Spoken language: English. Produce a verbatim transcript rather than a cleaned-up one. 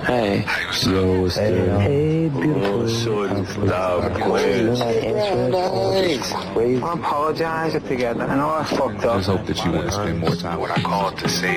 Hey. Yo, what's Hey, good? hey, beautiful. Oh, shorty, stop Of course, you're not answering. I apologize together. I know I fucked up. Just hope that you want to spend more time with I called to say